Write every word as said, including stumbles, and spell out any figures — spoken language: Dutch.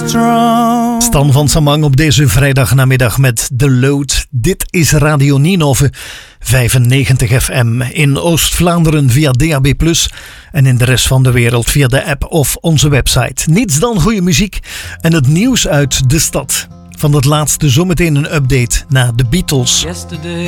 strong. Stan van Samang op deze vrijdagnamiddag met The Load. Dit is Radio Ninove vijfennegentig F M in Oost-Vlaanderen via D A B plus, en in de rest van de wereld via de app of onze website. Niets dan goede muziek en het nieuws uit de stad. Van het laatste zometeen een update naar de Beatles. Yesterday